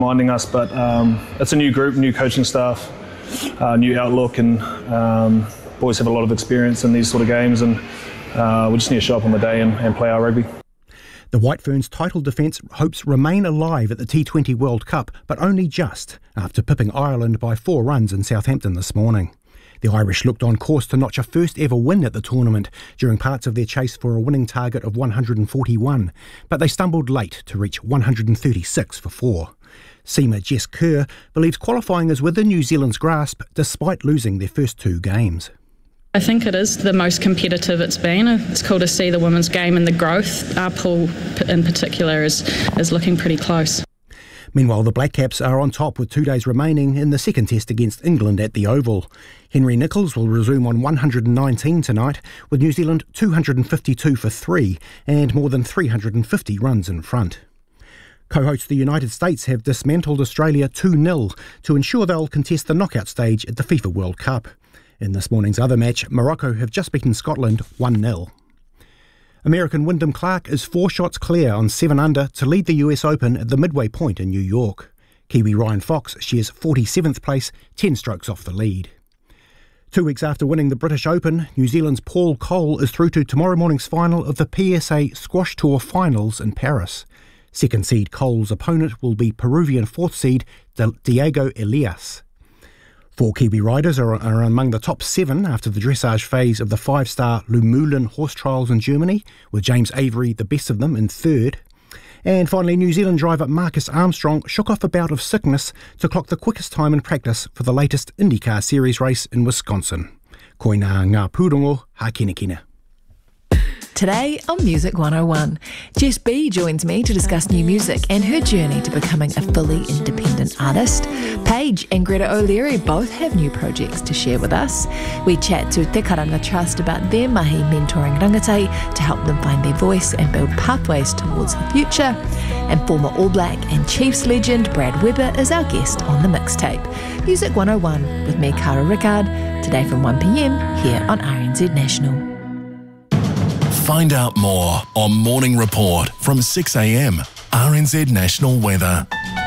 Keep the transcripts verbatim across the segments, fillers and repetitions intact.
reminding us, but um, it's a new group, new coaching staff, uh, new outlook, and um, boys have a lot of experience in these sort of games, and uh, we just need to show up on the day and, and play our rugby. The White Ferns' title defence hopes remain alive at the T twenty World Cup, but only just, after pipping Ireland by four runs in Southampton this morning. The Irish looked on course to notch a first ever win at the tournament during parts of their chase for a winning target of one hundred forty-one, but they stumbled late to reach one hundred thirty-six for four. Seamer Jess Kerr believes qualifying is within New Zealand's grasp despite losing their first two games. I think it is the most competitive it's been. It's cool to see the women's game and the growth. Our pool in particular is, is looking pretty close. Meanwhile, the Black Caps are on top with two days remaining in the second test against England at the Oval. Henry Nicholls will resume on one hundred nineteen tonight, with New Zealand two hundred fifty-two for three and more than three hundred fifty runs in front. Co-hosts the United States have dismantled Australia two nil to ensure they'll contest the knockout stage at the FIFA World Cup. In this morning's other match, Morocco have just beaten Scotland one nil. American Wyndham Clark is four shots clear on seven under to lead the U S Open at the midway point in New York. Kiwi Ryan Fox shares forty-seventh place, ten strokes off the lead. Two weeks after winning the British Open, New Zealand's Paul Cole is through to tomorrow morning's final of the P S A Squash Tour Finals in Paris. Second seed Cole's opponent will be Peruvian fourth seed Diego Elias. Four Kiwi riders are, are among the top seven after the dressage phase of the five-star Lumulin horse trials in Germany, with James Avery the best of them in third. And finally, New Zealand driver Marcus Armstrong shook off a bout of sickness to clock the quickest time in practice for the latest IndyCar Series race in Wisconsin. Koina ngā pūrongo, hākinakina. Today on Music one oh one, Jess B joins me to discuss new music and her journey to becoming a fully independent artist. Paige and Greta O'Leary both have new projects to share with us. We chat to Te Karanga Trust about their mahi mentoring rangatei to help them find their voice and build pathways towards the future. And former All Black and Chiefs legend Brad Weber is our guest on the mixtape. Music one oh one with me, Cara Rickard, today from one p m here on R N Z National. Find out more on Morning Report from six a m, R N Z National Weather.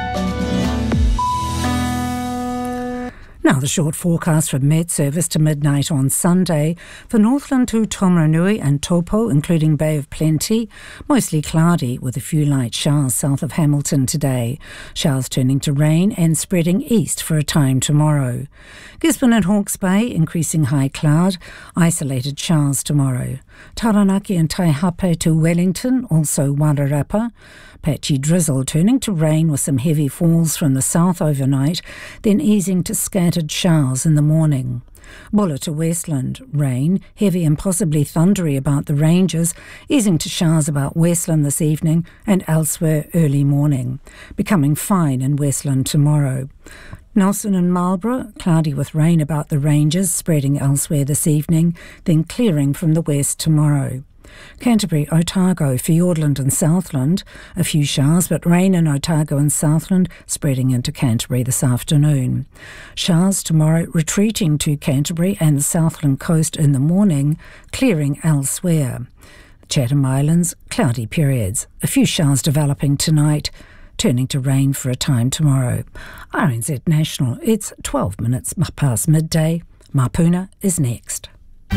Now the short forecast from Met Service to midnight on Sunday. For Northland to Taumarunui and Taupo, including Bay of Plenty, mostly cloudy with a few light showers south of Hamilton today. Showers turning to rain and spreading east for a time tomorrow. Gisborne and Hawke's Bay, increasing high cloud, isolated showers tomorrow. Taranaki and Taihape to Wellington, also Wairarapa. Patchy drizzle turning to rain with some heavy falls from the south overnight, then easing to scattered showers in the morning. Bulla to Westland, rain, heavy and possibly thundery about the ranges, easing to showers about Westland this evening and elsewhere early morning. Becoming fine in Westland tomorrow. Nelson and Marlborough, cloudy with rain about the ranges, spreading elsewhere this evening, then clearing from the west tomorrow. Canterbury, Otago, Fiordland and Southland, a few showers but rain in Otago and Southland, spreading into Canterbury this afternoon. Showers tomorrow retreating to Canterbury and the Southland coast in the morning, clearing elsewhere. Chatham Islands, cloudy periods, a few showers developing tonight, turning to rain for a time tomorrow. R N Z National, it's twelve minutes past midday. Mapuna is next.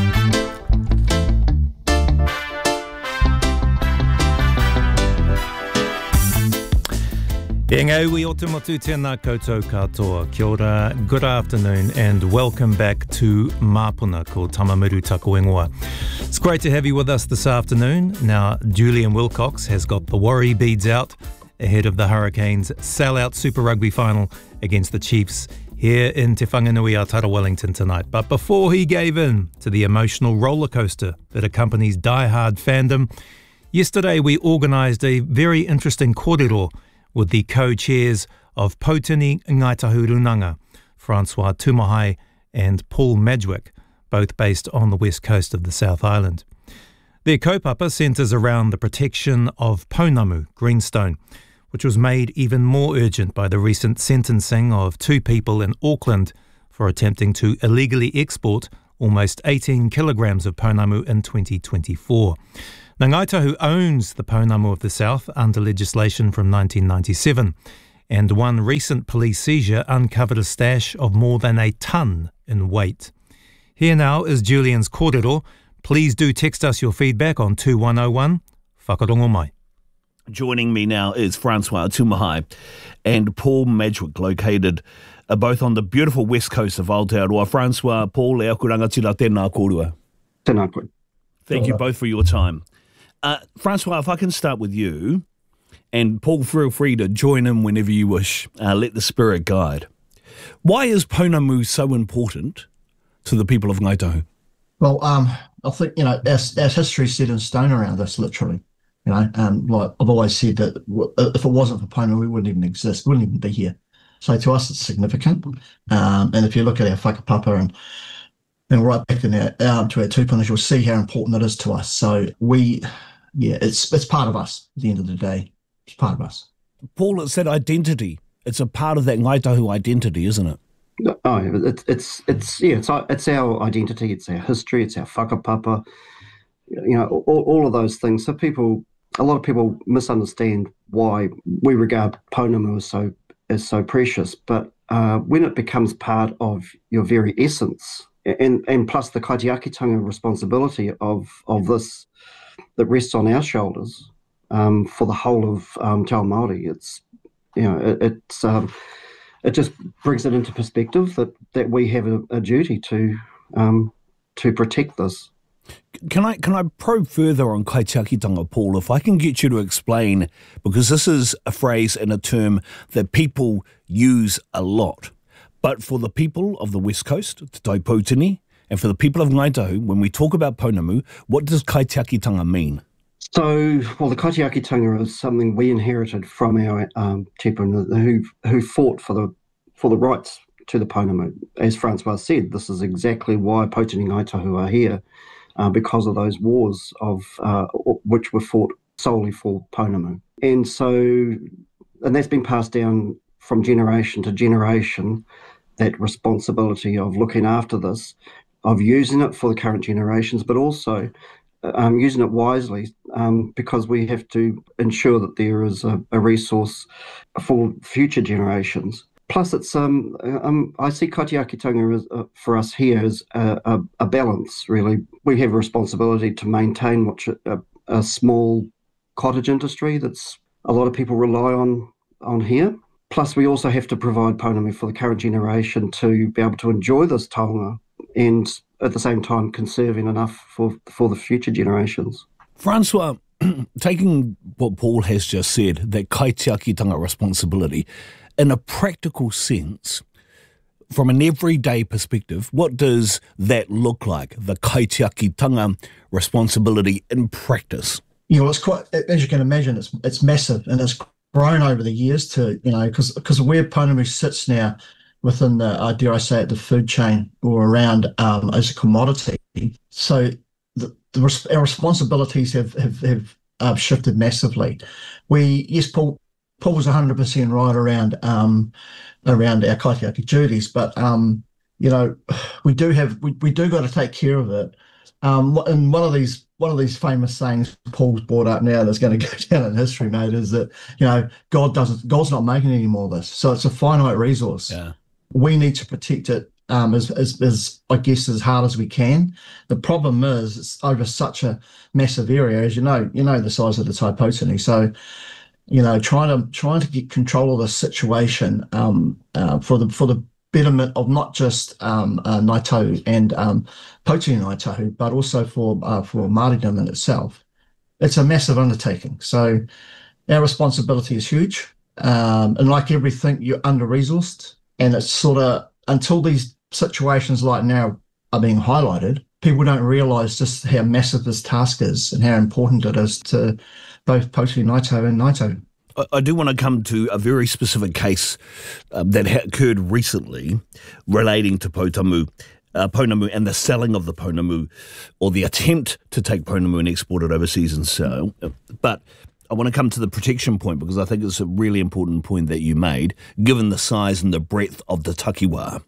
E ngā o te motu tēnā koutou katoa. Kia ora, good afternoon and welcome back to Mapuna ko Tamamiru Taku Ingoa. It's great to have you with us this afternoon. Now, Julian Wilcox has got the worry beads out ahead of the Hurricanes' sell-out Super Rugby final against the Chiefs here in Te Whanganui Aotearoa Wellington tonight. But before he gave in to the emotional roller coaster that accompanies die-hard fandom, yesterday we organised a very interesting kōrero with the co-chairs of Pautini Ngaitahu Runanga, Francois Tumahai and Paul Madgwick, both based on the west coast of the South Island. Their kaupapa centres around the protection of Pounamu greenstone, which was made even more urgent by the recent sentencing of two people in Auckland for attempting to illegally export almost eighteen kilograms of Pounamu in twenty twenty-four. Now, Ngaitahu owns the Pounamu of the South under legislation from nineteen ninety-seven, and one recent police seizure uncovered a stash of more than a tonne in weight. Here now is Julian's kōrero. Please do text us your feedback on two one oh one. Whakarongo mai. Joining me now is Francois Tumahai and Paul Madgwick, located uh, both on the beautiful west coast of Aotearoa. Francois, Paul, e aku rangatira tēnā kōrua. Tēnā koe. Thank you both for your time. Uh, Francois, if I can start with you, and Paul, feel free to join in whenever you wish. Uh, let the spirit guide. Why is Pounamu so important to the people of Ngāi Tahu? Well, um, I think, you know, our, our history set in stone around this, literally. You know, um, like I've always said that if it wasn't for Pounamu, we wouldn't even exist, we wouldn't even be here. So to us, it's significant. Um, and if you look at our whakapapa and and right back in our, um, to our tūpunas, you'll see how important it is to us. So we, yeah, it's it's part of us at the end of the day. It's part of us. Paul, it's that identity. It's a part of that Ngāi Tahu identity, isn't it? Oh, it's it's it's yeah, it's our, it's our identity, it's our history, it's our whakapapa, you know, all, all of those things. So people, a lot of people misunderstand why we regard Pounamu as so as so precious. But uh, when it becomes part of your very essence, and and plus the kaitiakitanga responsibility of of this that rests on our shoulders um, for the whole of um, Te Ao Māori, it's you know it, it's. Um, It just brings it into perspective that, that we have a, a duty to um, to protect this. Can I can I probe further on kaitiakitanga, Paul? If I can get you to explain, because this is a phrase and a term that people use a lot, but for the people of the West Coast, Te Taipōtini, and for the people of Ngāi Tahu, when we talk about Pounamu, what does kaitiakitanga mean? So, well, the kaitiakitanga is something we inherited from our um, tepuna who who fought for the for the rights to the Pounamu. As Francois said, this is exactly why Poutini Ngāi Tahu are here, uh, because of those wars of uh, which were fought solely for Pounamu. And so, and that's been passed down from generation to generation, that responsibility of looking after this, of using it for the current generations, but also Um, using it wisely, um, because we have to ensure that there is a, a resource for future generations. Plus, it's um, um I see kaitiakitanga as, uh, for us here as a, a, a balance, really. We have a responsibility to maintain what's a, a small cottage industry that's a lot of people rely on on here. Plus, we also have to provide Pounamu for the current generation to be able to enjoy this taonga and at the same time conserving enough for for the future generations. Francois, taking what Paul has just said, that kaitiakitanga responsibility, in a practical sense, from an everyday perspective, what does that look like, the kaitiakitanga responsibility in practice? You know, it's quite, as you can imagine, it's it's massive, and it's grown over the years to, you know, because because where Pounamu sits now within the, uh, dare I say it, the food chain or around um, as a commodity. So the, the res- our responsibilities have have, have uh, shifted massively. We, yes, Paul, Paul was one hundred percent right around um, around our kaitiaki duties, but, um, you know, we do have, we, we do got to take care of it. Um, and one of these one of these famous sayings Paul's brought up now that's going to go down in history, mate, is that, you know, God doesn't, God's not making any more of this. So it's a finite resource. Yeah. We need to protect it um, as, as, as, I guess, as hard as we can. The problem is it's over such a massive area, as you know, you know the size of the Taipōtini. So, you know, trying to trying to get control of the situation um, uh, for the for the betterment of not just um, uh, Ngāi Tahu and um, Poutini Ngāi Tahu, but also for uh, for Māoridom in itself. It's a massive undertaking. So our responsibility is huge, um, and like everything, you're under-resourced. And it's sort of, until these situations like now are being highlighted, people don't realise just how massive this task is and how important it is to both Poutini Ngāi Tahu and Ngāi Tahu. I do want to come to a very specific case um, that ha- occurred recently relating to Pounamu, uh, Pounamu and the selling of the Pounamu, or the attempt to take Pounamu and export it overseas and sell. But I want to come to the protection point, because I think it's a really important point that you made, given the size and the breadth of the takiwā,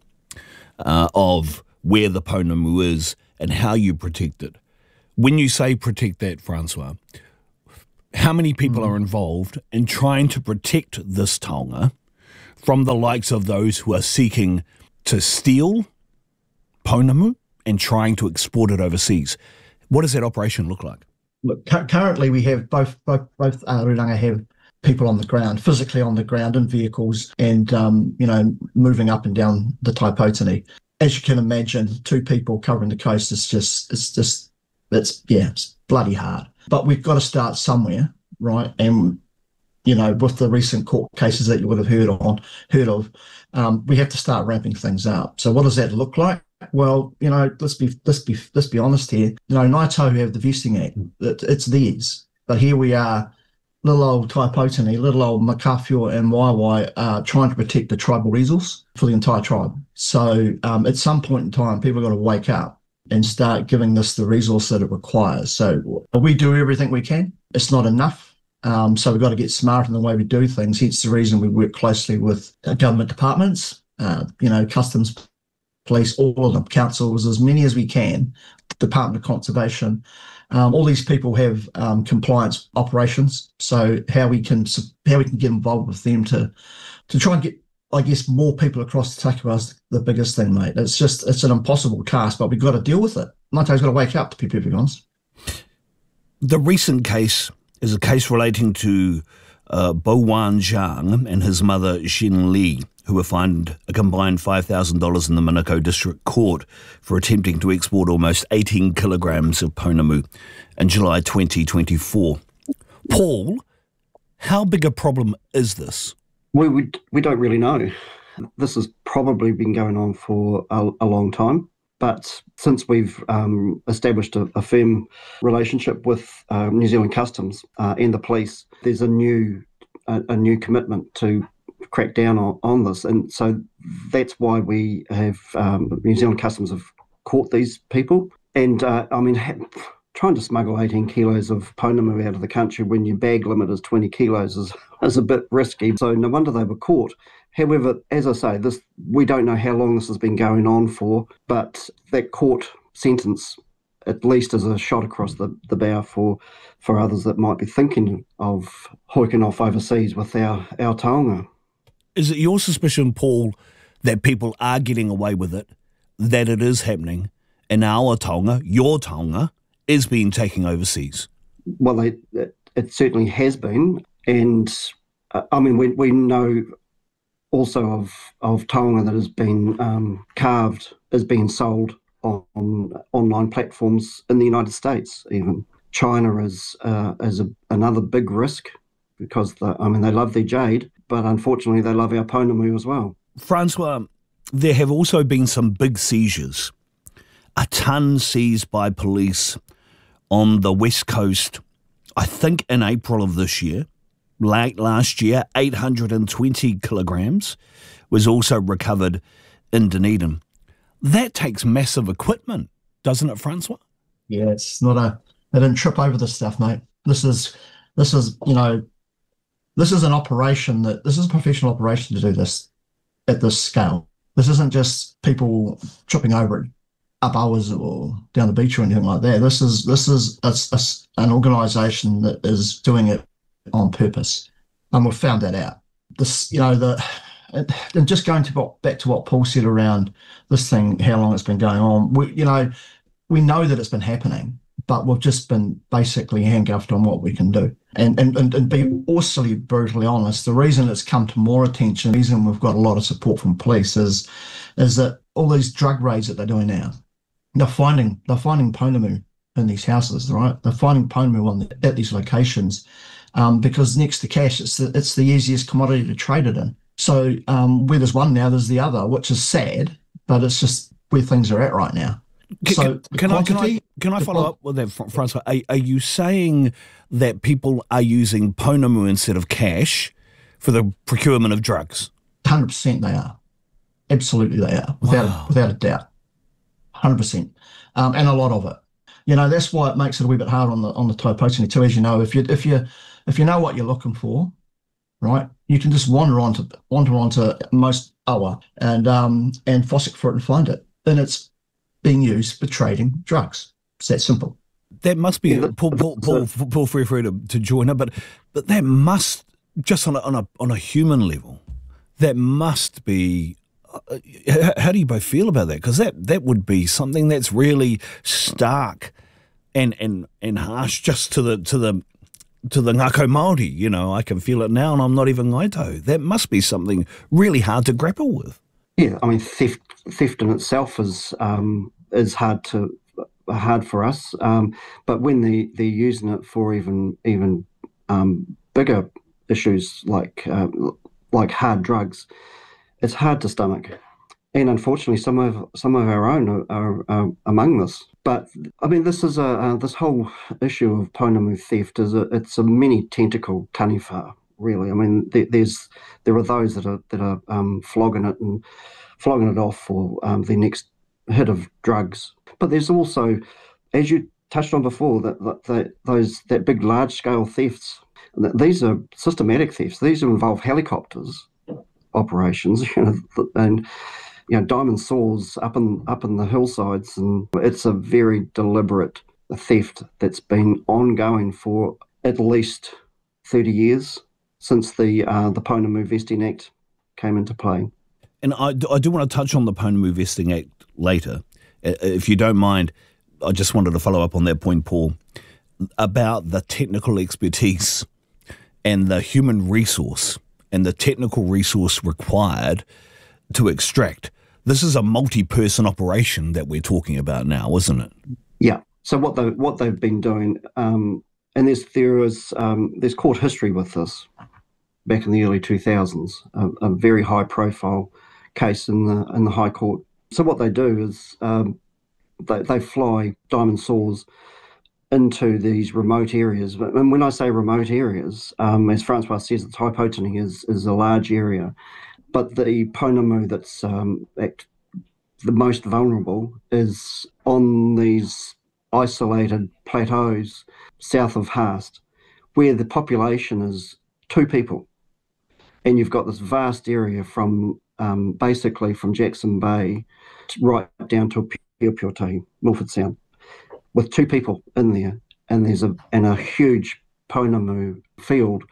uh, of where the Pounamu is and how you protect it. When you say protect that, Francois, how many people mm. are involved in trying to protect this taonga from the likes of those who are seeking to steal pounamu and trying to export it overseas. What does that operation look like? Look, cu- currently we have both both both uh, Runanga have people on the ground, physically on the ground in vehicles, and um, you know, moving up and down the Taipotini. As you can imagine, two people covering the coast is just it's just it's yeah, it's bloody hard. But we've got to start somewhere, right? And you know, with the recent court cases that you would have heard on heard of, um, we have to start ramping things up. So what does that look like? Well, you know, let's be let's be let's be honest here. You know, Ngāi Tahu have the Vesting Act; it, it's theirs. But here we are, little old Taipotini, little old Makawhio and Waiwai, uh, trying to protect the tribal resource for the entire tribe. So um, at some point in time, people have got to wake up and start giving this the resource that it requires. So we do everything we can. It's not enough. Um, so we've got to get smarter in the way we do things. Hence the reason we work closely with uh, government departments, uh, you know, customs, police, all of them, councils, as many as we can, Department of Conservation. Um, all these people have um, compliance operations. So how we can how we can get involved with them to to try and get, I guess, more people across the Takiwa is the biggest thing, mate. It's just it's an impossible task, but we've got to deal with it. Ngāi Tahu's got to wake up, to be perfectly honest. The recent case is a case relating to uh, Bo Wan Zhang and his mother, Xin Li, who were fined a combined five thousand dollars in the Manukau District Court for attempting to export almost eighteen kilograms of pounamu in July twenty twenty-four. Paul, how big a problem is this? We, we, we don't really know. This has probably been going on for a, a long time. But since we've um, established a, a firm relationship with uh, New Zealand Customs uh, and the police, there's a new a, a new commitment to crack down on, on this. And so that's why we have, um, New Zealand Customs have caught these people. And uh, I mean, ha- trying to smuggle eighteen kilos of pounamu out of the country when your bag limit is twenty kilos is, is a bit risky. So no wonder they were caught. However, as I say, this we don't know how long this has been going on for, but that court sentence at least is a shot across the, the bow for, for others that might be thinking of hoiking off overseas with our, our taonga. Is it your suspicion, Paul, that people are getting away with it, that it is happening, and our taonga, your taonga, is being taken overseas? Well, they, it, it certainly has been, and uh, I mean, we we know also of of taonga that has been um, carved is being sold on, on online platforms in the United States. Even China is uh, is a, another big risk because the, I mean they love their jade, but unfortunately they love our pounamu as well. Francois, there have also been some big seizures. A ton seized by police on the West Coast, I think in April of this year. Late last year, eight hundred twenty kilograms was also recovered in Dunedin. That takes massive equipment, doesn't it, Francois? Yeah, it's not a. They didn't trip over this stuff, mate. This is, this is, you know, this is an operation that this is a professional operation to do this at this scale. This isn't just people tripping over it up hours or down the beach or anything like that. This is this is a, a, an organisation that is doing it on purpose, and we've found that out. This, you know, the and just going to what, back to what Paul said around this thing, how long it's been going on. We, you know, we know that it's been happening, but we've just been basically handcuffed on what we can do. And and and, and be also brutally honest, the reason it's come to more attention, the reason we've got a lot of support from police is is that all these drug raids that they're doing now, they're finding they're finding pounamu in these houses, right? They're finding pounamu on the, at these locations. Um, because next to cash, it's the, it's the easiest commodity to trade it in. So um, where there's one now, there's the other, which is sad, but it's just where things are at right now. Can, so can, can, I, can I can I follow up with that, Francois? Are, are you saying that people are using pounamu instead of cash for the procurement of drugs? one hundred percent they are. Absolutely they are, without, wow. a, without a doubt. one hundred percent. Um, and a lot of it. You know, that's why it makes it a wee bit hard on the on the Taipotini too, as you know. If you if you if you know what you're looking for, right, you can just wander onto wander onto most Awa and um and fossick for it and find it. And it's being used for trading drugs. It's that simple. That must be Paul Paul Paul, Paul feel free to, to join in, but but that must just on a on a on a human level, That must be. Uh, how do you both feel about that? Because that, that would be something that's really stark and and and harsh just to the to the to the ngākau Māori. You know, I can feel it now, and I'm not even Ngaito. That must be something really hard to grapple with. Yeah, I mean, theft theft in itself is um, is hard to hard for us. Um, but when they they're using it for even even um, bigger issues like uh, like hard drugs, it's hard to stomach. And unfortunately, some of some of our own are, are, are among this. But I mean, this is a uh, this whole issue of pounamu theft is a it's a many tentacle taniwha, really. I mean, there, there's there are those that are that are um, flogging it and flogging it off for um, their next hit of drugs. But there's also, as you touched on before, that, that, that those that big large scale thefts. These are systematic thefts. These involve helicopters operations, you know, and you know diamond saws up in up in the hillsides, and it's a very deliberate theft that's been ongoing for at least thirty years since the uh, the Pounamu Vesting Act came into play. And I, I do want to touch on the Pounamu Vesting Act later, if you don't mind. I just wanted to follow up on that point, Paul, about the technical expertise and the human resource and the technical resource required to extract. This is a multi-person operation that we're talking about now, isn't it? Yeah. So what they what they've been doing, um, and there's there is um, there's court history with this back in the early two thousands, a, a very high-profile case in the in the High Court. So what they do is um, they they fly diamond saws into these remote areas. And when I say remote areas, um, as Francois says, the Taipōtini is, is a large area, but the Pounamu that's um, at the most vulnerable is on these isolated plateaus south of Haast, where the population is two people. And you've got this vast area from um, basically from Jackson Bay right down to Piopiotei, Milford Sound, with two people in there, and there's a and a huge Pounamu field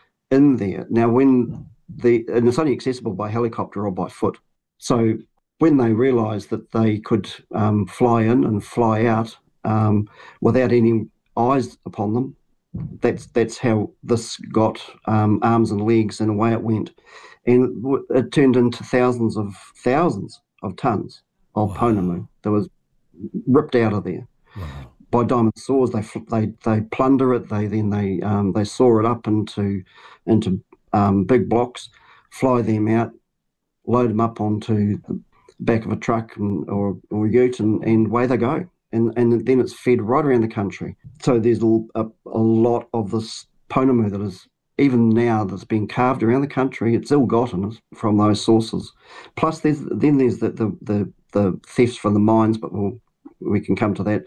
in there. Now, when the and it's only accessible by helicopter or by foot. So when they realised that they could um, fly in and fly out um, without any eyes upon them, that's that's how this got um, arms and legs, and away it went, and it turned into thousands of thousands of tons of wow. Pounamu that was ripped out of there. Wow. By diamond saws. They they they plunder it. They then they um, they saw it up into into um, big blocks, fly them out, load them up onto the back of a truck and, or or ute, and, and away they go. And and then it's fed right around the country. So there's a, a, a lot of this Pounamu that is even now that's been carved around the country. It's ill-gotten from those sources. Plus, there's then there's the the the, the thefts from the mines, but we'll. We can come to that.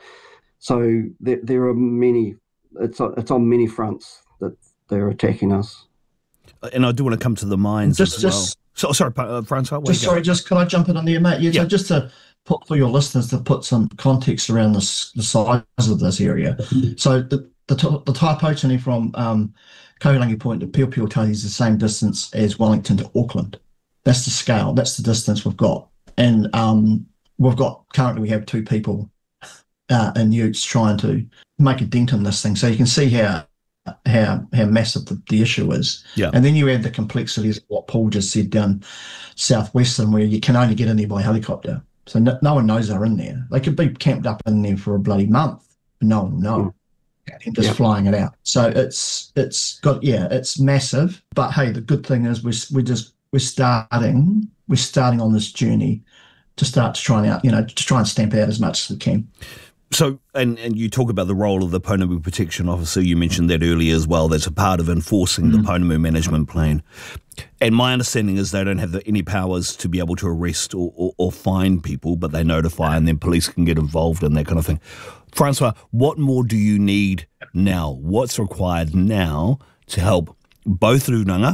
So there, there are many, it's, it's on many fronts that they're attacking us. And I do want to come to the mines just, as just, well. So, sorry, uh, Francois. Just, sorry, just can I jump in on there, mate? Yeah, yeah. So just to put for your listeners to put some context around this, the size of this area. So the the, the Taipōtini from um, Kaurangi Point to Piopiotei is the same distance as Wellington to Auckland. That's the scale. That's the distance we've got. And um, we've got, currently we have two people uh, in utes trying to make a dent in this thing. So you can see how how how massive the, the issue is. Yeah. And then you add the complexities of what Paul just said down southwestern, where you can only get in there by helicopter. So no, no one knows they're in there. They could be camped up in there for a bloody month, but no one will know. Mm. And just yeah. flying it out. So it's it's got yeah, it's massive. But hey, the good thing is we're we just we're starting we're starting on this journey to start to try and out, you know, to try and stamp out as much as we can. So, and, and you talk about the role of the Pounamu Protection Officer. You mentioned that earlier as well. That's a part of enforcing mm-hmm. the Pounamu Management Plan. And my understanding is they don't have the, any powers to be able to arrest or, or, or fine people, but they notify and then police can get involved and that kind of thing. Francois, what more do you need now? What's required now to help both Runanga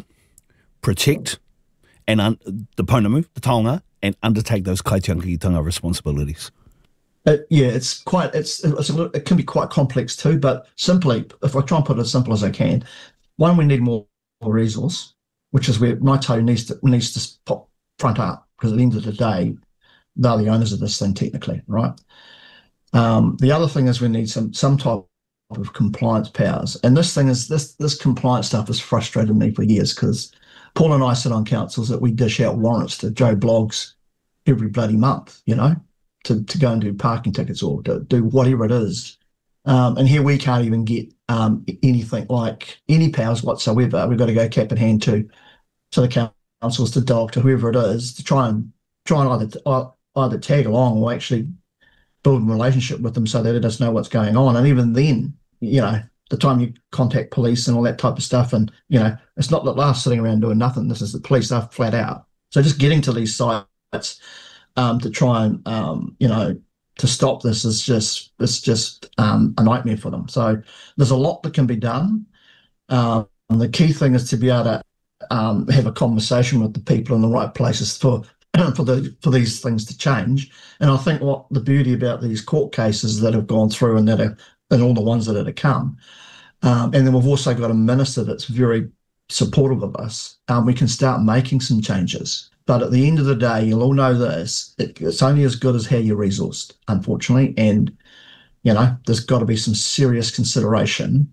protect and un- the Pounamu, the taonga, and undertake those kaitiakitanga responsibilities? Uh, yeah, it's quite. It's, it's a little, it can be quite complex too. But simply, if I try and put it as simple as I can, one, we need more, more resource. which is where Naito needs to needs to pop front up, because at the end of the day, they're the owners of this thing technically, right? Um, the other thing is we need some some type of compliance powers, and this thing is this this compliance stuff has frustrated me for years, because Paul and I sit on councils that we dish out warrants to Joe Bloggs every bloody month, you know, to, to go and do parking tickets or to do whatever it is. Um, and here we can't even get um, anything like any powers whatsoever. We've got to go cap in hand to to the councils, to D O C, to whoever it is, to try and try and either either tag along or actually build a relationship with them so they let us know what's going on. And even then, you know, the time you contact police and all that type of stuff, and, you know, it's not that they're sitting around doing nothing. This is the police, they're flat out. So just getting to these sites um, to try and, um, you know, to stop this is just, it's just um, a nightmare for them. So there's a lot that can be done. Um, and the key thing is to be able to um, have a conversation with the people in the right places for for the for these things to change. And I think what the beauty about these court cases that have gone through and that are, and all the ones that are to come, um, and then we've also got a minister that's very supportive of us. Um, we can start making some changes. But at the end of the day, you'll all know this, it, it's only as good as how you're resourced, unfortunately. And, you know, there's got to be some serious consideration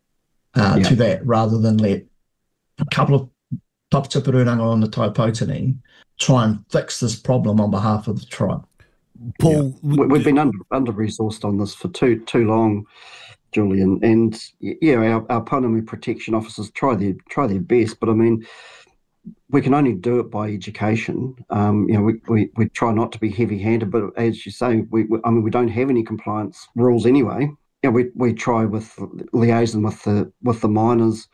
uh, yeah. to that, rather than let a couple of top tiparuranga on the Taipōtini try and fix this problem on behalf of the tribe. Paul, yeah. we've been under under resourced on this for too too long, Julian. And yeah, our, our Pounamu protection officers try their try their best, but I mean, we can only do it by education. Um, you know, we, we, we try not to be heavy-handed, but as you say, we, we I mean, we don't have any compliance rules anyway. Yeah, we we try with liaison with the with the miners.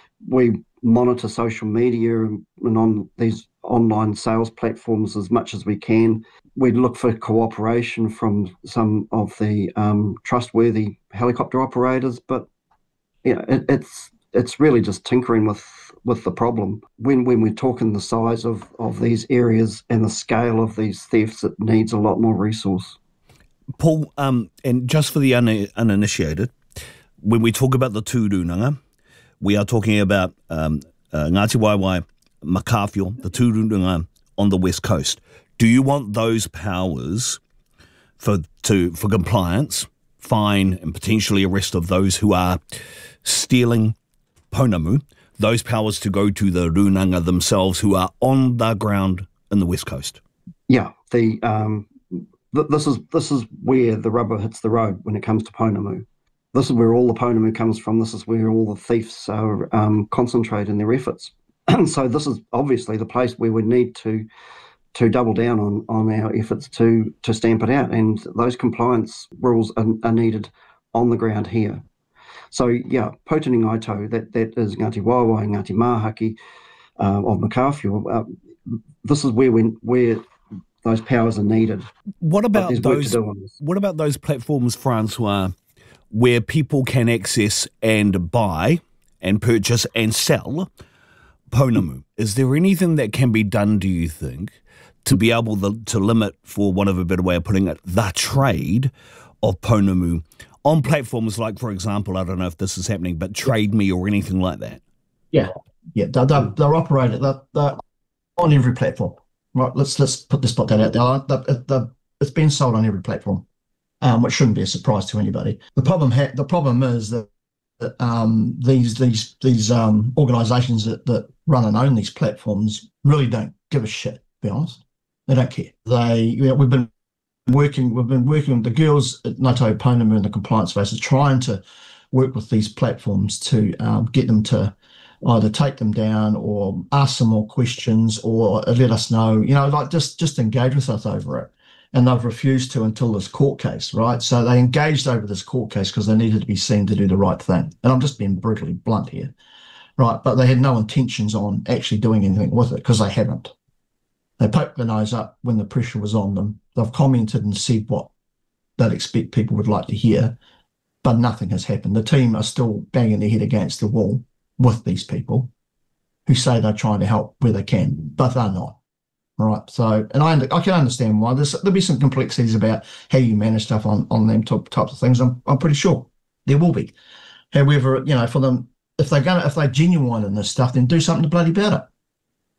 We monitor social media and, and on these online sales platforms as much as we can. We look for cooperation from some of the um, trustworthy helicopter operators, but yeah, it, it's it's really just tinkering with with the problem. When when we're talking the size of, of these areas and the scale of these thefts, it needs a lot more resource. Paul, um, and just for the un- uninitiated, when we talk about the tūrunanga, we are talking about um, uh, Ngāti Waewae, Makawhio, the tūrunanga on the west coast. Do you want those powers for to for compliance, fine and potentially arrest of those who are stealing pounamu, those powers to go to the runanga themselves who are on the ground in the west coast? Yeah, the um, th- this is this is where the rubber hits the road when it comes to pounamu. This is where all the pounamu comes from. This is where all the thieves are um, concentrating their efforts. And so this is obviously the place where we need to to double down on, on our efforts to to stamp it out. And those compliance rules are, are needed on the ground here. So yeah, Potini Ngaito, that, that is Ngāti Waewae, Ngāti Mahaki uh, of Makawhio. Uh, this is where we, where those powers are needed. What about those? What about those platforms, Francois, where people can access and buy and purchase and sell pounamu? Is there anything that can be done, do you think, to be able to, to limit, for want of a better way of putting it, the trade of pounamu on platforms like, for example, I don't know if this is happening, but Trade Me or anything like that? Yeah, yeah, they're, they're, they're operated, they're, they're on every platform. Right, let's let's put this put that out there. They're, they're, it's been sold on every platform, um, which shouldn't be a surprise to anybody. The problem ha- the problem is that, that um, these these these um, organisations that, that run and own these platforms really don't give a shit. To be honest, they don't care. They you know, we've been working we've been working with the girls at Ngāti Pounamu in the compliance space, are trying to work with these platforms to um, get them to either take them down or ask some more questions or let us know, you know, like just just engage with us over it. And they've refused to until this court case, right? So they engaged over this court case because they needed to be seen to do the right thing. And I'm just being brutally blunt here, right? But they had no intentions on actually doing anything with it because they haven't. They poked their nose up when the pressure was on them. They've commented and said what they'd expect people would like to hear, but nothing has happened. The team are still banging their head against the wall with these people who say they're trying to help where they can, but they're not. Right, so, and I I can understand why. There's, there'll be some complexities about how you manage stuff on, on them type, types of things. I'm I'm pretty sure there will be. However, you know, for them, if they're gonna, if they're genuine in this stuff, then do something to bloody about it.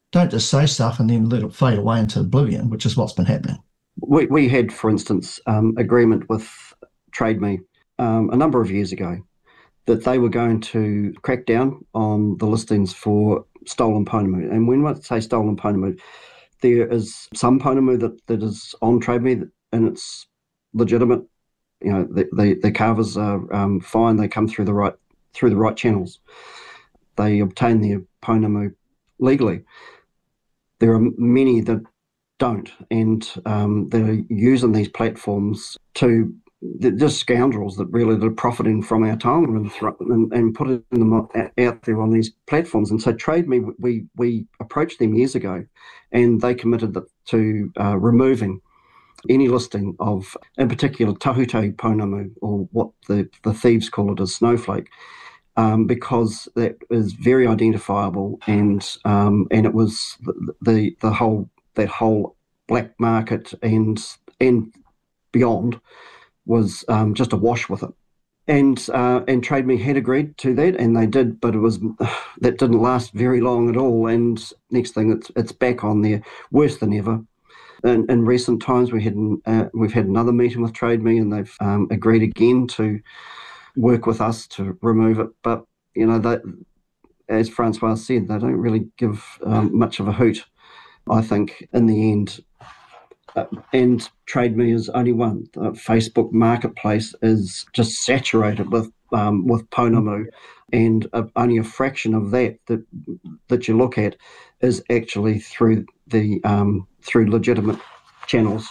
don't just say stuff and then let it fade away into oblivion, which is what's been happening. We, we had, for instance, um, agreement with Trade Me um, a number of years ago that they were going to crack down on the listings for stolen Pounamu. And when I say stolen Pounamu, there is some Pounamu that, that is on Trade Me and it's legitimate. You know, the, the, the carvers are um, fine. They come through the right through the right channels. They obtain their Pounamu legally. There are many that don't, and um, they're using these platforms to, they're just scoundrels that really are profiting from our taonga and, and, and putting them out there on these platforms. And so Trade Me, we we approached them years ago, and they committed to uh, removing any listing of, in particular, tahutei Pounamu, or what the, the thieves call it as snowflake, um, because that is very identifiable, and um, and it was the, the the whole that whole black market and and beyond was um, just awash with it. And uh, and Trade Me had agreed to that, and they did, but it was that didn't last very long at all. And next thing, it's it's back on there, worse than ever. In, in recent times, we had uh, we've had another meeting with Trade Me, and they've um, agreed again to work with us to remove it. But you know, that, as Francois said, they don't really give um, much of a hoot, I think, in the end. Uh, and Trade Me is only one. The Facebook Marketplace is just saturated with um, with Pounamu, and uh, only a fraction of that that that you look at is actually through the um, through legitimate channels.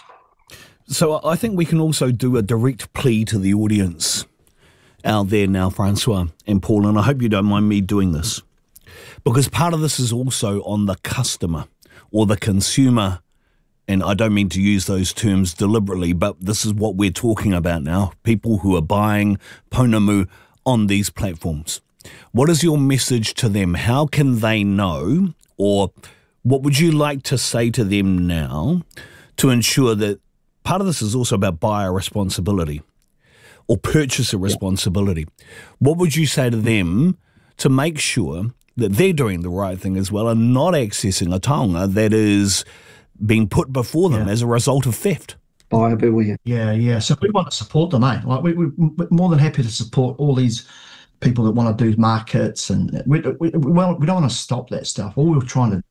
So I think we can also do a direct plea to the audience out there now, Francois and Paul, and I hope you don't mind me doing this, because part of this is also on the customer or the consumer. And I don't mean to use those terms deliberately, but this is what we're talking about now, people who are buying Pounamu on these platforms. What is your message to them? How can they know, or what would you like to say to them now to ensure that part of this is also about buyer responsibility or purchaser responsibility? What would you say to them to make sure that they're doing the right thing as well and not accessing a taonga that is being put before them yeah. as a result of theft? Buyer beware. Yeah, yeah. So we want to support them, eh? Like we, we, we're more than happy to support all these people that want to do markets, and we, we, well, we don't want to stop that stuff. All we're trying to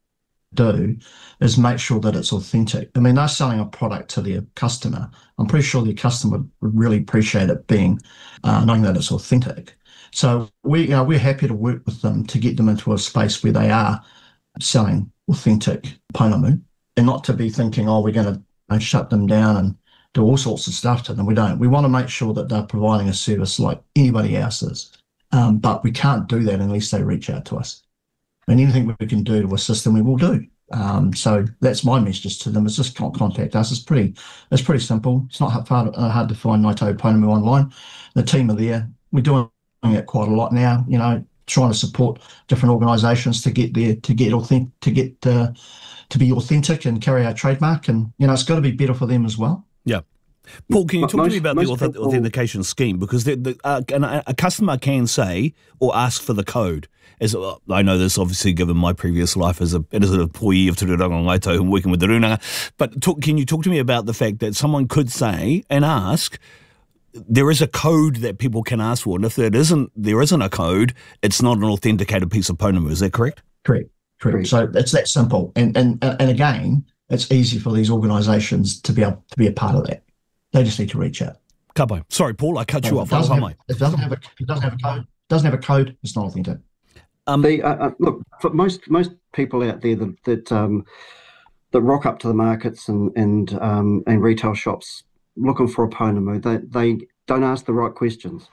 do is make sure that it's authentic. I mean, they're selling a product to their customer. I'm pretty sure their customer would really appreciate it being, uh, knowing that it's authentic. So we, you know, we're happy to work with them to get them into a space where they are selling authentic Pounamu, and not to be thinking, oh, we're going to you know, shut them down and do all sorts of stuff to them. We don't. We want to make sure that they're providing a service like anybody else is. Um, but we can't do that unless they reach out to us. And anything we can do to assist them, we will do. Um, so that's my message to them, is just contact us. It's pretty it's pretty simple. It's not hard, hard to find Ngaito Pounamu online. The team are there. We're doing it quite a lot now, you know, trying to support different organisations to get there, to get authentic, to get uh, to be authentic and carry our trademark. And, you know, it's got to be better for them as well. Yeah. Paul, can you talk most, to me about the auth- people... authentication scheme? Because the, the, uh, a, a customer can say or ask for the code. As uh, I know this, obviously, given my previous life as, a, as an employee of Te Reo Ngaito and working with the Runanga. But talk, can you talk to me about the fact that someone could say and ask, there is a code that people can ask for, and if there isn't, there isn't a code, it's not an authenticated piece of Pounamu. Is that correct? Correct. Correct. So it's that simple. And and and again, it's easy for these organisations to be able to be a part of that. They just need to reach out. Kapo. Sorry, Paul, I cut well, you off. Have, if it doesn't have a it doesn't have a code, doesn't have a code, it's not authentic. Um, the, uh, uh, look, for most most people out there that that um, that rock up to the markets and and um, and retail shops looking for a Pounamu, they they don't ask the right questions,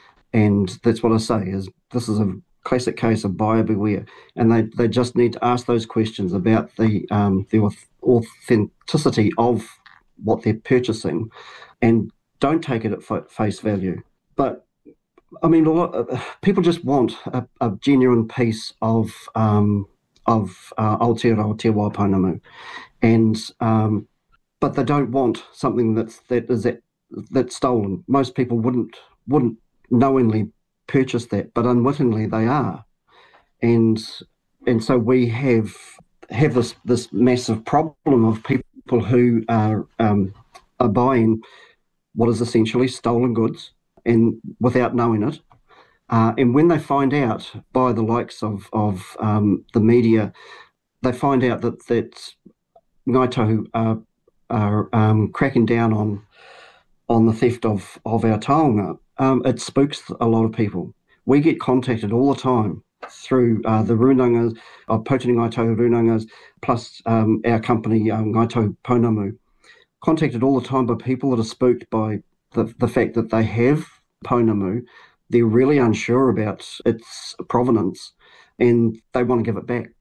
and that's what I say is this is a classic case of buyer beware, and they, they just need to ask those questions about the um, the authenticity of what they're purchasing, and don't take it at f- face value. But I mean, a lot of, people just want a, a genuine piece of um, of uh, Aotearoa Te Wā Pounamu, and um, but they don't want something that's that is that that's stolen. Most people wouldn't wouldn't knowingly purchase that, but unwittingly they are, and and so we have have this this massive problem of people who are um, are buying what is essentially stolen goods and without knowing it. Uh, and when they find out by the likes of of um, the media, they find out that that Ngāi Tahu are, are um, cracking down on on the theft of of our taonga. Um, it spooks a lot of people. We get contacted all the time through uh, the runangas, uh, Potini Ngāi Tahu runangas, plus um, our company, um, Ngāi Tahu Pounamu, contacted all the time by people that are spooked by the, the fact that they have Pounamu. They're really unsure about its provenance and they want to give it back.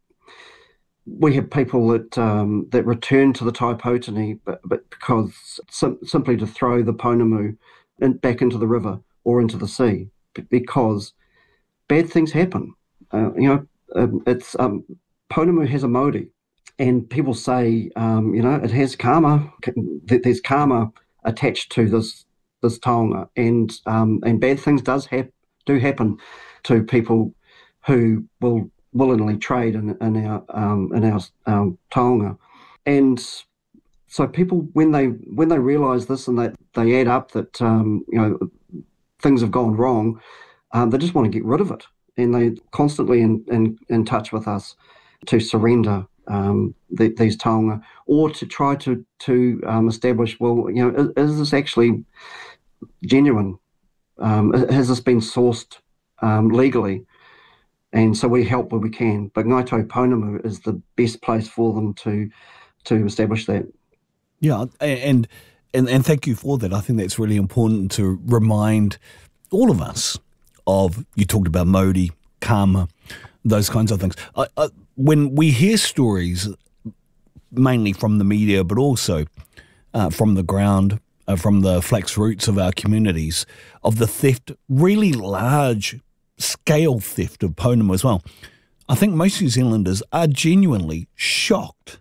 We have people that um, that return to the Taipotini but, but because sim- simply to throw the Pounamu in, back into the river or into the sea because bad things happen. Uh, you know, um, it's um, Pounamu has a mauri, and people say, um, you know, it has karma. There's karma attached to this this taonga, and um, and bad things does hap- do happen to people who will willingly trade in, in our um, in our um, taonga, and so people when they when they realise this and that they, they add up that um, you know things have gone wrong, um, they just want to get rid of it. And they're constantly in, in, in touch with us to surrender um, the, these taonga or to try to to um, establish, well, you know, is, is this actually genuine? Um, has this been sourced um, legally? And so we help where we can. But Ngāi Tahu Pounamu is the best place for them to to establish that. Yeah, and and and thank you for that. I think that's really important to remind all of us of, you talked about mauri, karma, those kinds of things. I, I, when we hear stories, mainly from the media, but also uh, from the ground, uh, from the flax roots of our communities, of the theft, really large scale theft of Pounamu as well, I think most New Zealanders are genuinely shocked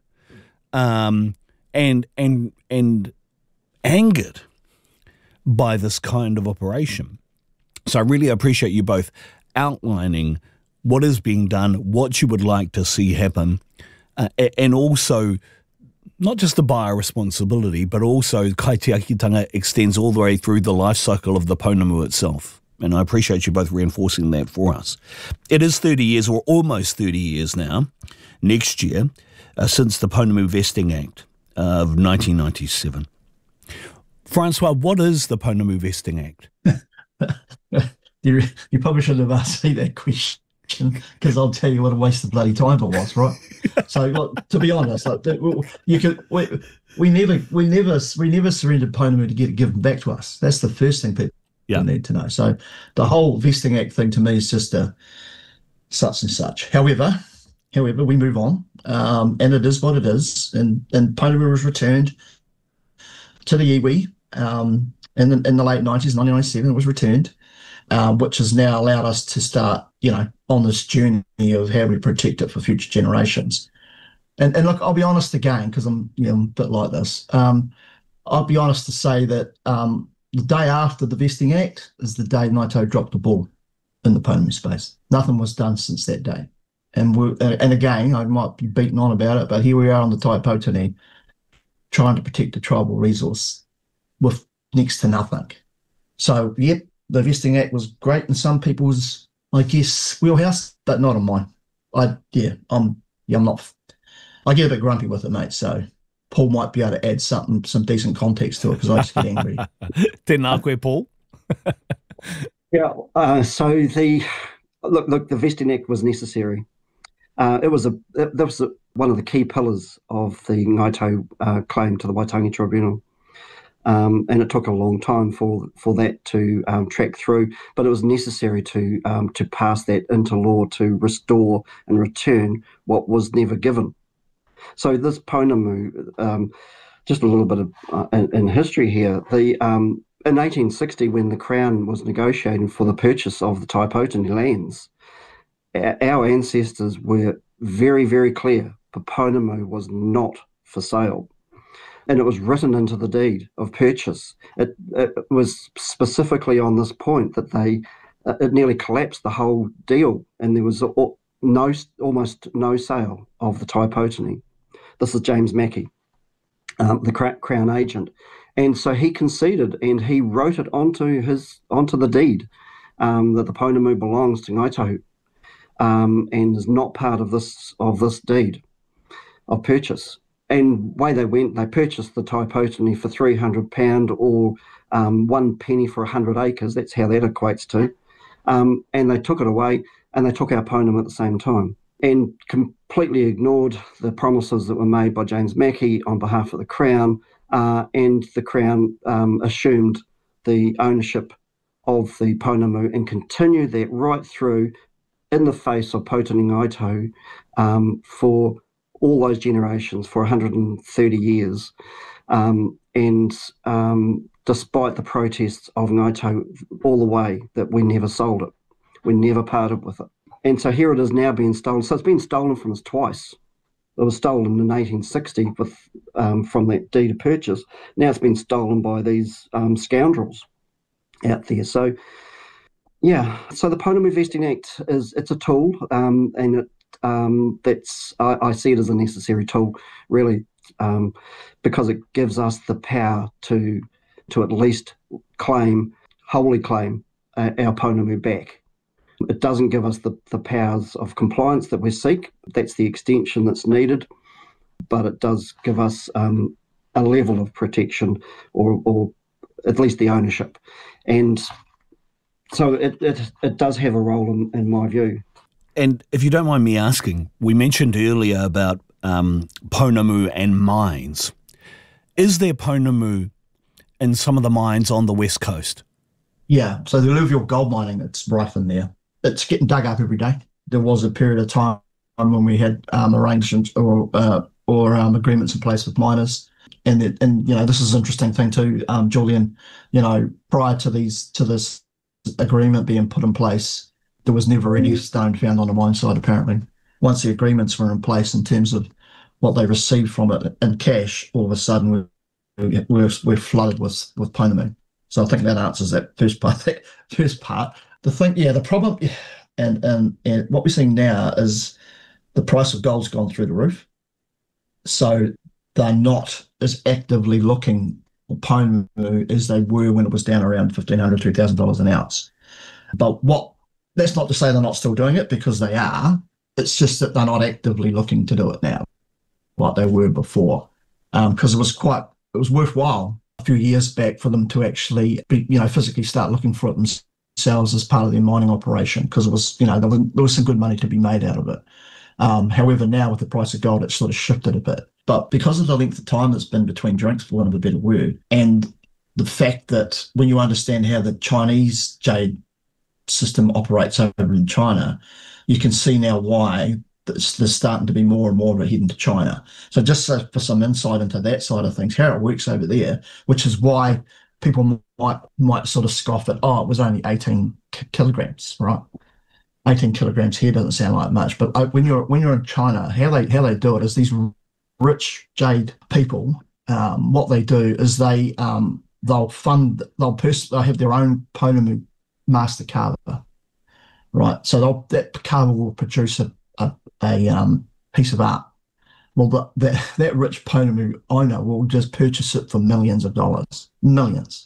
um, and and and angered by this kind of operation. So I really appreciate you both outlining what is being done, what you would like to see happen, uh, and also not just the buyer responsibility, but also kaitiakitanga extends all the way through the life cycle of the Pounamu itself. And I appreciate you both reinforcing that for us. It is thirty years, or almost thirty years now, next year, uh, since the Pounamu Vesting Act of nineteen ninety-seven. Francois, what is the Pounamu Vesting Act? you, you probably shouldn't have asked me that question because I'll tell you what a waste of bloody time it was, right? So, like, to be honest, like, you could we, we never we never we never surrendered Pounamu to get it given back to us. That's the first thing people yeah. need to know. So, the whole Vesting Act thing to me is just a such and such. However, however, we move on, um, and it is what it is, and and Pounamu was returned to the iwi. Um, in the, in the late nineties, nineteen ninety-seven, it was returned, um, which has now allowed us to start, you know, on this journey of how we protect it for future generations. And and look, I'll be honest again, because I'm, you know, I'm a bit like this. Um, I'll be honest to say that um, the day after the Vesting Act is the day Ngāi Tahu dropped the ball in the Pounamu space. Nothing was done since that day. And we and again, I might be beaten on about it, but here we are on the Taipotini trying to protect the tribal resource with next to nothing. So, yep, the Vesting Act was great in some people's, I guess, wheelhouse, but not on mine. I, yeah, I'm, yeah, I'm not, I get a bit grumpy with it, mate, so Paul might be able to add something, some decent context to it, because I just get angry. Tēnā koe, Paul. Yeah, uh, so the, look, look, the Vesting Act was necessary. Uh, it was a, it, that was a, one of the key pillars of the Ngāi Tahu uh, claim to the Waitangi Tribunal. Um, and it took a long time for for that to um, track through, but it was necessary to um, to pass that into law to restore and return what was never given. So this Pounamu, um, just a little bit of uh, in, in history here. The um, in eighteen sixty, when the Crown was negotiating for the purchase of the Taipotini lands, our ancestors were very, very clear: the Pounamu was not for sale. And it was written into the deed of purchase. It, it was specifically on this point that they, uh, it nearly collapsed the whole deal. And there was all, no, almost no sale of the Tai Potini. This is James Mackey, um, the Crown agent. And so he conceded and he wrote it onto his onto the deed um, that the Pounamu belongs to Ngāi Tahu um, and is not part of this of this deed of purchase. And way they went, they purchased the Tai Potini for three hundred pounds or um, one penny for one hundred acres. That's how that equates to. Um, and they took it away and they took our Pounamu at the same time and completely ignored the promises that were made by James Mackey on behalf of the Crown. Uh, and the Crown um, assumed the ownership of the Pounamu and continued that right through in the face of Potini Ngāi Tahu um, for all those generations, for one hundred thirty years. Um, and um, despite the protests of Ngāi Tahu all the way, that we never sold it. We never parted with it. And so here it is now being stolen. So it's been stolen from us twice. It was stolen in eighteen sixty with um, from that deed of purchase. Now it's been stolen by these um, scoundrels out there. So, yeah. So the Pounamu Vesting Act is it's a tool, um, and it um, that's I, I see it as a necessary tool, really, um, because it gives us the power to to at least claim, wholly claim uh, our Pounamu back. It doesn't give us the, the powers of compliance that we seek. That's the extension that's needed, but it does give us um, a level of protection or, or at least the ownership. And so it, it, it does have a role in, in my view. And if you don't mind me asking, we mentioned earlier about um, Pounamu and mines. Is there Pounamu in some of the mines on the west coast? Yeah, so the alluvial gold mining, it's rife in there. It's getting dug up every day. There was a period of time when we had um, arrangements or uh, or um, agreements in place with miners, and it, and you know this is an interesting thing too, um, Julian. You know, prior to these to this agreement being put in place, there was never any stone found on the mine site. Apparently, once the agreements were in place in terms of what they received from it in cash, all of a sudden we're we're, we're flooded with with Pounamu. So I think that answers that first part. That first part. The thing, yeah, the problem, and, and and what we're seeing now is the price of gold's gone through the roof. So they're not as actively looking for Pounamu as they were when it was down around fifteen hundred dollars, two thousand dollars an ounce. But what, that's not to say they're not still doing it, because they are. It's just that they're not actively looking to do it now, like they were before. Because um, it was quite, it was worthwhile a few years back for them to actually, be, you know, physically start looking for it themselves as part of their mining operation, because it was, you know, there was, there was some good money to be made out of it. Um, however, now with the price of gold, it's sort of shifted a bit. But because of the length of time that's been between drinks, for want of a better word, and the fact that when you understand how the Chinese jade system operates over in China, you can see now why there's, there's starting to be more and more of it heading to China. So just so for some insight into that side of things, how it works over there, which is why people might might sort of scoff at, oh, it was only eighteen kilograms, right? eighteen kilograms here doesn't sound like much, but when you're when you're in China, how they how they do it is these rich jade people, um, what they do is they um, they'll fund they'll pers- they'll have their own Pounamu master carver, right? So they'll, that carver will produce a a, a um, piece of art. Well, the, that, that rich Pounamu owner will just purchase it for millions of dollars, millions.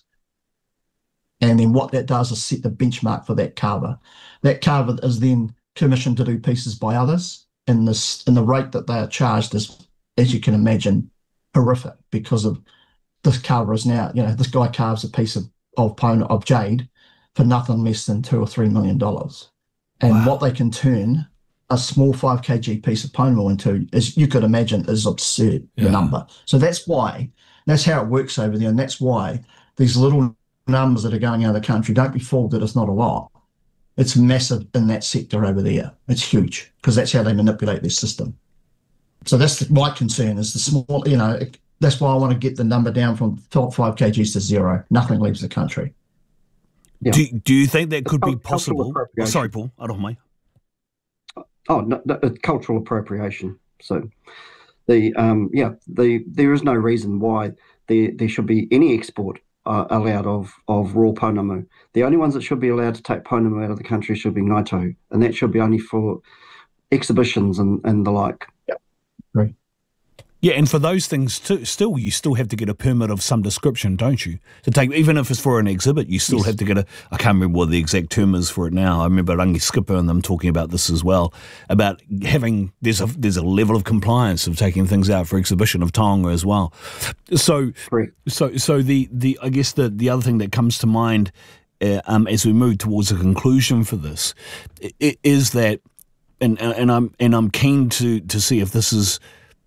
And then what that does is set the benchmark for that carver. That carver is then commissioned to do pieces by others, and this and the rate that they are charged is, as you can imagine, horrific, because of this carver is now, you know, this guy carves a piece of of, of jade for nothing less than two or three million dollars. And wow. What they can turn a small five kilogram piece of Pounamu into, as you could imagine, is absurd, yeah. the number. So that's why, that's how it works over there, and that's why these little numbers that are going out of the country, don't be fooled that it's not a lot. It's massive in that sector over there. It's huge, because that's how they manipulate their system. So that's the, my concern is the small, you know, it, that's why I want to get the number down from five kilograms to zero. Nothing leaves the country. Yeah. Do, do you think that could be possible? Oh, sorry, Paul, I don't mind. Oh, no, no, cultural appropriation. So, the um, yeah, the there is no reason why there there should be any export uh, allowed of of raw Pounamu. The only ones that should be allowed to take Pounamu out of the country should be Ngāi Tahu, and that should be only for exhibitions and, and the like. Yep. Right. Yeah, and for those things too, still you still have to get a permit of some description, don't you? To take, even if it's for an exhibit, you still yes. have to get a. I can't remember what the exact term is for it now. I remember Rangi Skipper and them talking about this as well, about having there's a there's a level of compliance of taking things out for exhibition of taonga as well. So, Correct. so so the the I guess the the other thing that comes to mind uh, um, as we move towards a conclusion for this is that, and and I'm and I'm keen to to see if this is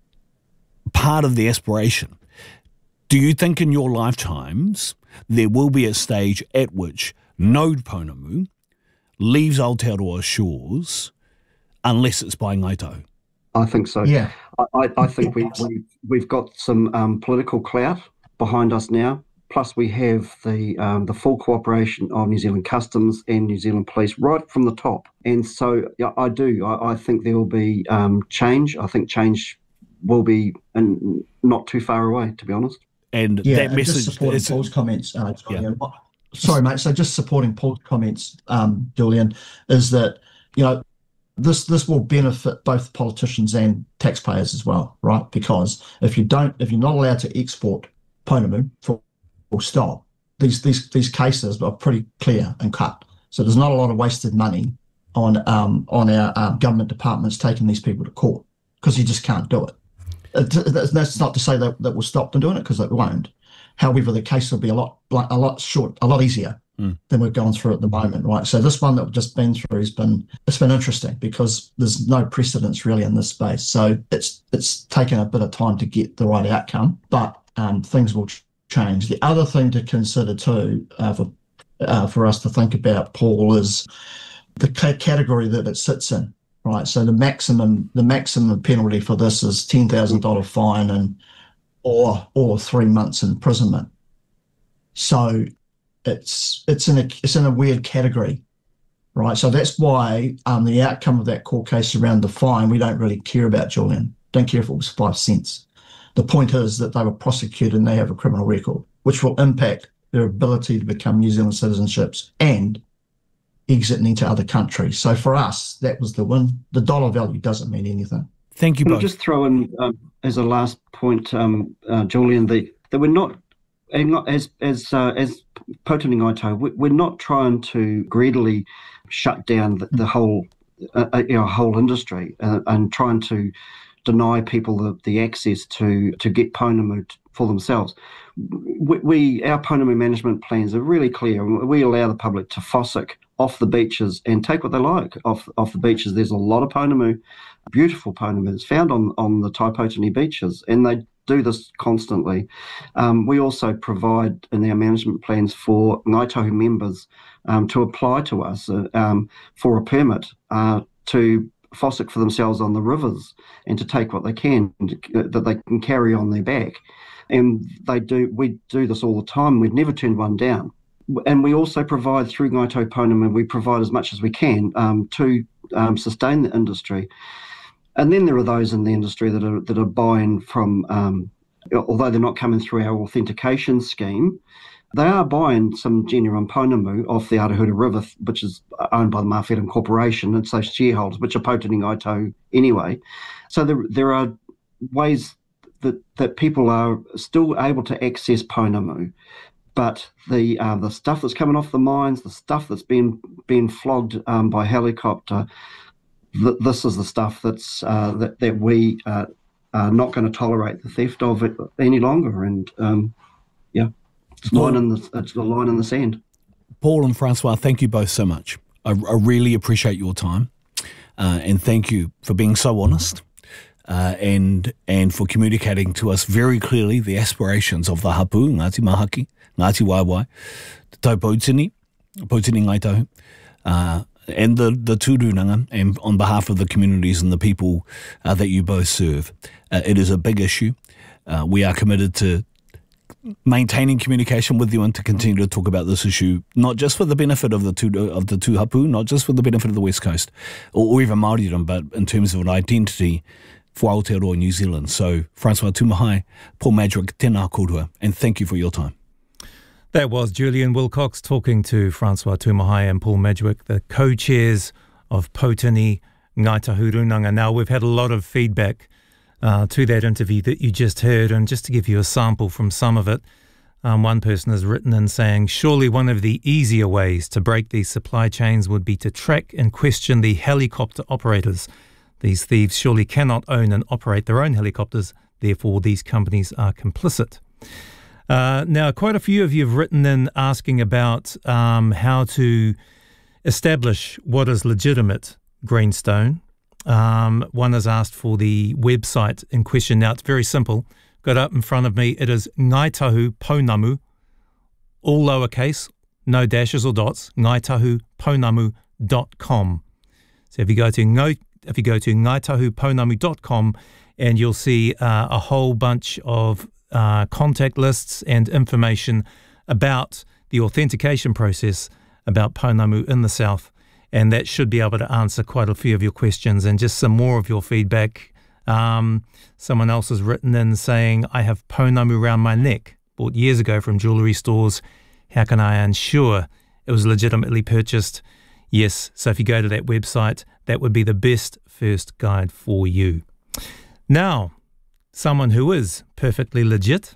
part of the aspiration. Do you think in your lifetimes there will be a stage at which no Pounamu leaves Aotearoa shores unless it's by Ngaito? I think so. Yeah. I, I think we, we, we've got some um, political clout behind us now. Plus we have the um, the full cooperation of New Zealand Customs and New Zealand Police right from the top. And so yeah, I do. I, I think there will be um, change. I think change will be and not too far away, to be honest. And yeah, that and message just supporting is, Paul's comments. Uh, yeah. Sorry, mate. So just supporting Paul's comments, um, Julian, is that you know this this will benefit both politicians and taxpayers as well, right? Because if you don't, if you're not allowed to export Pounamu for full stop, these these these cases are pretty clear and cut. So there's not a lot of wasted money on um on our um, government departments taking these people to court because you just can't do it. That's not to say that, that we'll stop them doing it, because it won't. However, the case will be a lot a lot short, a lot easier mm. than we're going through at the moment, right? So this one that we've just been through has been it's been interesting because there's no precedence really in this space. So it's it's taken a bit of time to get the right outcome, but um, things will ch- change. The other thing to consider too uh, for uh, for us to think about, Paul, is the c- category that it sits in. Right, so the maximum the maximum penalty for this is ten thousand dollar fine and or or three months imprisonment. So it's it's in a it's in a weird category, right? So that's why um, the outcome of that court case around the fine we don't really care about, Julian. Don't care if it was five cents. The point is that they were prosecuted and they have a criminal record, which will impact their ability to become New Zealand citizenships and exiting into other countries. So for us, that was the win. The dollar value doesn't mean anything. Thank you Can both. I just throw in um, as a last point, um, uh, Julian, the, that we're not, as as uh, as Pouta Ngaito, we're not trying to greedily shut down the, the whole uh, you know, whole industry uh, and trying to deny people the, the access to to get Pounamu for themselves. We, we our Pounamu management plans are really clear. We allow the public to fossick off the beaches and take what they like off off the beaches. There's a lot of Pounamu, beautiful Pounamu that's found on, on the Taipotini beaches, and they do this constantly. Um, we also provide in our management plans for Ngaitohu members um, to apply to us uh, um, for a permit uh, to fossick for themselves on the rivers and to take what they can, uh, that they can carry on their back. And they do. We do this all the time. We've never turned one down. And we also provide through Ngaito Pounamu, we provide as much as we can um, to um, sustain the industry. And then there are those in the industry that are that are buying from, um, although they're not coming through our authentication scheme, they are buying some genuine Pounamu off the Arahuta River, which is owned by the Mawheran Corporation, and so shareholders, which are Pouta Ngaito anyway. So there there are ways that, that people are still able to access Pounamu. But the uh, the stuff that's coming off the mines, the stuff that's been been flogged um, by helicopter, th- this is the stuff that's uh, that that we uh, are not going to tolerate the theft of it any longer. And um, yeah, it's line in the it's the line in the sand. Paul and Francois, thank you both so much. I, I really appreciate your time, uh, and thank you for being so honest. Uh, and and for communicating to us very clearly the aspirations of the hapu, Ngāti Mahaki, Ngāti Waewae, Te Taupoutīni, Pouta Ngaito, uh, and the, the tūrunanga, and on behalf of the communities and the people uh, that you both serve. Uh, it is a big issue. Uh, we are committed to maintaining communication with you and to continue to talk about this issue, not just for the benefit of the two, of the two hapu, not just for the benefit of the West Coast, or, or even Māoridom, but in terms of an identity for Aotearoa New Zealand. So, Francois Tūmahai, Paul Madgwick, tēnā kōrua, and thank you for your time. That was Julian Wilcox talking to Francois Tūmahai and Paul Madgwick, the co-chairs of Pouta Ngāi Tahu Runanga. Now, we've had a lot of feedback uh, to that interview that you just heard, and just to give you a sample from some of it, um, one person has written in saying, surely one of the easier ways to break these supply chains would be to track and question the helicopter operators. These thieves surely cannot own and operate their own helicopters, therefore these companies are complicit. Uh, now, quite a few of you have written in asking about um, how to establish what is legitimate greenstone. Um, one has asked for the website in question. Now, it's very simple. Got up in front of me. It is Ngāi Tahu Pounamu, all lowercase, no dashes or dots, ngāi tahu pounamu dot com. So if you go to Ngāi, if you go to ngāi tahu pounamu dot com, and you'll see uh, a whole bunch of uh, contact lists and information about the authentication process about Pounamu in the south, and that should be able to answer quite a few of your questions and just some more of your feedback. Um, someone else has written in saying, I have Pounamu around my neck, bought years ago from jewellery stores. How can I ensure it was legitimately purchased? Yes, so if you go to that website, that would be the best first guide for you. Now, someone who is perfectly legit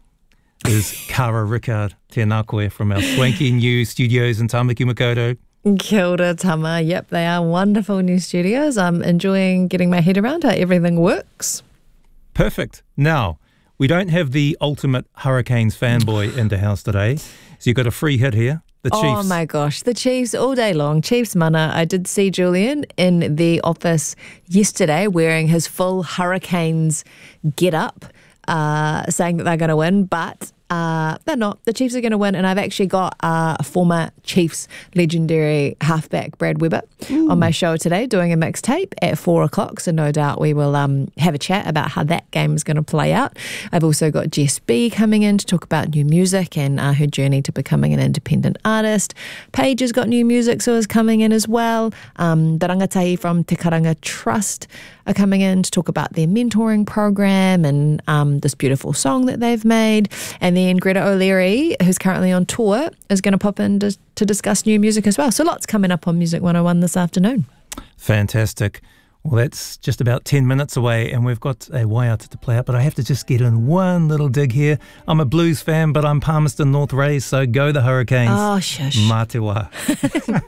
is Cara Rickard. Tēnā koe from our swanky new studios in Tāmaki Makaurau. Kia ora, Tama. Yep, they are wonderful new studios. I'm enjoying getting my head around how everything works. Perfect. Now, we don't have the ultimate Hurricanes fanboy in the house today, so you've got a free hit here. The Chiefs. Oh my gosh, the Chiefs all day long. Chiefs mana. I did see Julian in the office yesterday wearing his full Hurricanes get up, uh, saying that they're going to win, but uh, they're not. The Chiefs are going to win, and I've actually got uh, a former Chiefs legendary halfback, Brad Weber, Ooh. on my show today doing a mixtape at four o'clock, so no doubt we will um, have a chat about how that game is going to play out. I've also got Jess B coming in to talk about new music and uh, her journey to becoming an independent artist. Paige has got new music, so is coming in as well. Um, the rangatahi from Te Karanga Trust are coming in to talk about their mentoring program and um, this beautiful song that they've made. And then Greta O'Leary, who's currently on tour, is going to pop in to, to discuss new music as well. So lots coming up on Music one oh one this afternoon. Fantastic. Well, that's just about ten minutes away, and we've got a waiata to play out, but I have to just get in one little dig here. I'm a Blues fan, but I'm Palmerston North Rays, so go the Hurricanes. Oh, shush. Mā te wā.